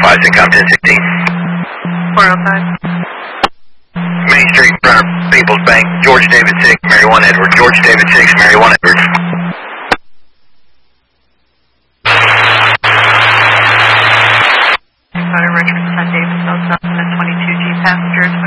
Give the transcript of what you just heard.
405, Syncom 1016. 405. Main Street, in front of People's Bank, George David 6, Mary 1 Edward. George David 6, Mary 1 Edward. Richard 10 David, South 22G passengers,